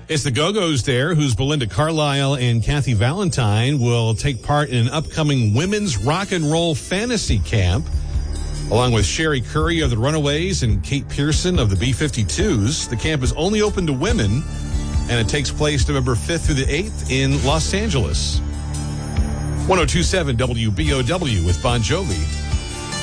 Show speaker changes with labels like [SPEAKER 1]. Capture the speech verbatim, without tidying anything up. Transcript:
[SPEAKER 1] It's the Go-Go's there, who's Belinda Carlisle and Kathy Valentine will take part in an upcoming women's rock and roll fantasy camp, along with Sherry Curry of the Runaways and Kate Pearson of the B fifty-twos. The camp is only open to women, and it takes place November fifth through the eighth in Los Angeles. ten twenty-seven W B O W with Bon Jovi.